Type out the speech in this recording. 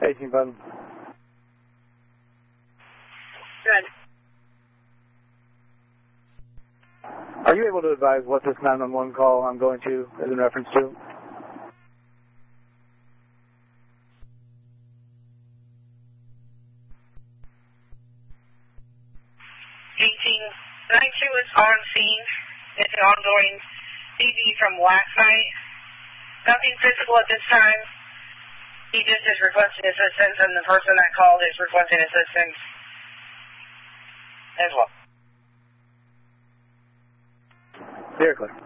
18 button. Good. Are you able to advise what this 911 call I'm going to is in reference to? 1892 is on scene. It's an ongoing CB from last night. Nothing physical at this time. He just is requesting assistance, and the person that called is requesting assistance as well. Very clear.